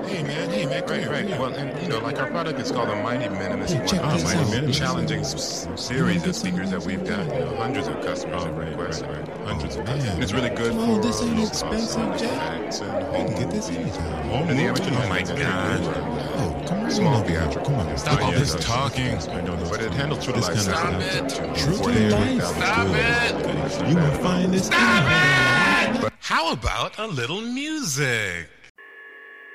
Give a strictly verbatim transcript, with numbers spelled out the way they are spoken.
Hey man, hey man, come Right, here, right. come here. Well, and you know, like our product is called the Mighty Minimus Hey, check one. this Mighty out. Minimus. Listen. Challenging s- series of speakers that we've got. You know, hundreds of customers Oh, have right, requested. right, right. Hundreds Oh, of customers. man. And it's really good Come on, for this ain't uh, expensive, sound Jack. effects and You home can get this movies. anytime. Home And the movies, amateur you know, my like that. God. Oh, come right Small on over here. theatrical. Come on. Stop all Yeah, this that's- talking. I know, but it handles true to This life kind of sound. Stop it. True to life. Stop it. You gonna find this. Stop out. it! How about a little music?